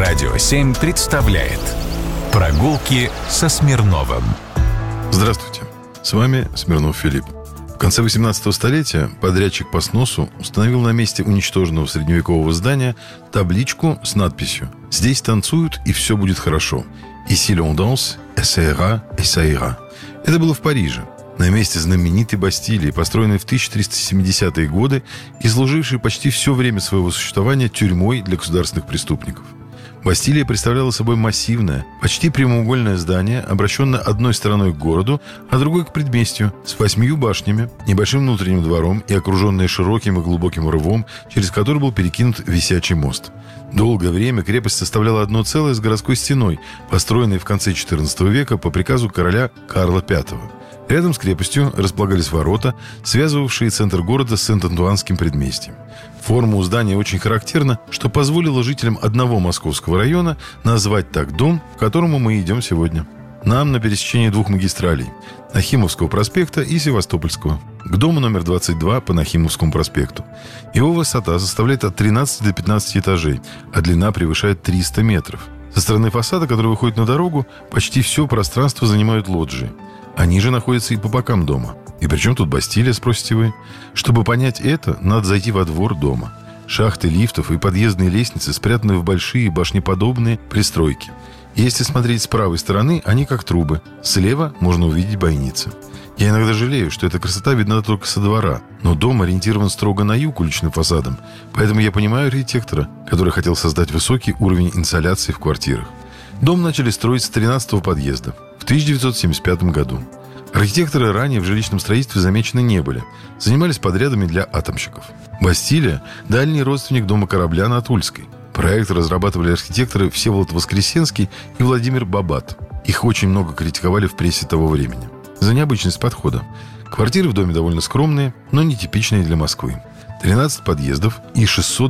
Радио 7 представляет «Прогулки со Смирновым». Здравствуйте, с вами Смирнов Филипп. В конце 18 столетия подрядчик по сносу установил на месте уничтоженного средневекового здания табличку с надписью «Здесь танцуют, и все будет хорошо. Ici l'on danse, et ça ira, et ça ira». Это было в Париже, на месте знаменитой Бастилии, построенной в 1370-е годы и служившей почти все время своего существования тюрьмой для государственных преступников. Бастилия представляла собой массивное, почти прямоугольное здание, обращенное одной стороной к городу, а другой к предместью, с 8 башнями, небольшим внутренним двором и окруженное широким и глубоким рвом, через который был перекинут висячий мост. Долгое время крепость составляла одно целое с городской стеной, построенной в конце XIV века по приказу короля Карла V. Рядом с крепостью располагались ворота, связывавшие центр города с Сент-Антуанским предместьем. Форма у здания очень характерна, что позволило жителям одного московского района назвать так дом, к которому мы идем сегодня. Нам на пересечении двух магистралей – Нахимовского проспекта и Севастопольского. К дому номер 22 по Нахимовскому проспекту. Его высота составляет от 13 до 15 этажей, а длина превышает 300 метров. Со стороны фасада, который выходит на дорогу, почти все пространство занимают лоджии. Они же находятся и по бокам дома. И при чем тут Бастилия, спросите вы? Чтобы понять это, надо зайти во двор дома. Шахты лифтов и подъездные лестницы спрятаны в большие башнеподобные пристройки. Если смотреть с правой стороны, они как трубы. Слева можно увидеть бойницы. Я иногда жалею, что эта красота видна только со двора, но дом ориентирован строго на юг уличным фасадом, поэтому я понимаю архитектора, который хотел создать высокий уровень инсоляции в квартирах. Дом начали строить с 13-го подъезда в 1975 году. Архитекторы ранее в жилищном строительстве замечены не были. Занимались подрядами для атомщиков. Бастилия – дальний родственник дома корабля на Тульской. Проект разрабатывали архитекторы Всеволод Воскресенский и Владимир Бабат. Их очень много критиковали в прессе того времени за необычность подхода. Квартиры в доме довольно скромные, но нетипичные для Москвы. 13 подъездов и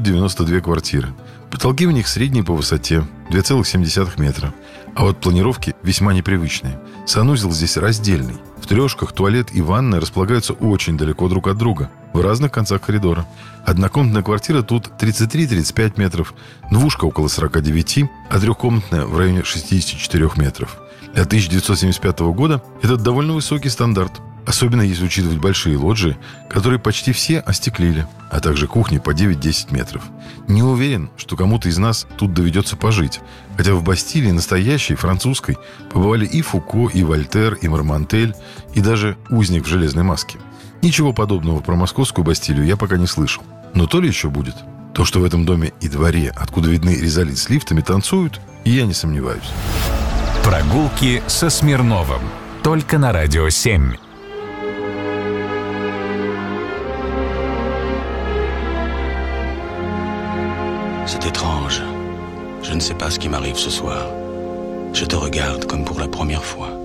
692 квартиры. Потолки в них средние по высоте – 2,7 метра. А вот планировки весьма непривычные. Санузел здесь раздельный. В трешках туалет и ванная располагаются очень далеко друг от друга, в разных концах коридора. Однокомнатная квартира тут 33-35 метров, двушка около 49, а трехкомнатная в районе 64 метров. Для 1975 года это довольно высокий стандарт. Особенно если учитывать большие лоджии, которые почти все остеклили, а также кухни по 9-10 метров. Не уверен, что кому-то из нас тут доведется пожить. Хотя в Бастилии, настоящей, французской, побывали и Фуко, и Вольтер, и Мармонтель, и даже узник в железной маске. Ничего подобного про московскую Бастилию я пока не слышал. Но то ли еще будет. То, что в этом доме и дворе, откуда видны ризалит с лифтами, танцуют, и я не сомневаюсь. Прогулки со Смирновым. Только на Радио 7. C'est étrange. Je ne sais pas ce qui m'arrive ce soir. Je te regarde comme pour la première fois.